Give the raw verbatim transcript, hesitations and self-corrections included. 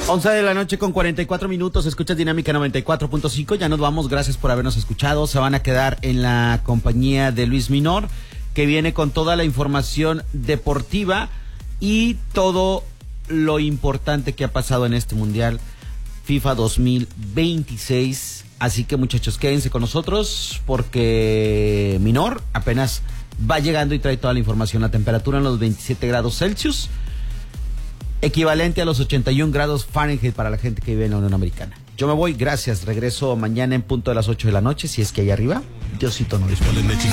once de la noche con cuarenta y cuatro minutos, escuchas Dinámica noventa y cuatro punto cinco, ya nos vamos, gracias por habernos escuchado, se van a quedar en la compañía de Luis Minor, que viene con toda la información deportiva y todo lo importante que ha pasado en este Mundial FIFA dos mil veintiséis, así que muchachos, quédense con nosotros porque Minor apenas va llegando y trae toda la información. La temperatura en los veintisiete grados Celsius, equivalente a los ochenta y un grados Fahrenheit para la gente que vive en la Unión Americana. Yo me voy, gracias, regreso mañana en punto de las ocho de la noche, si es que hay arriba, Diosito no dispone.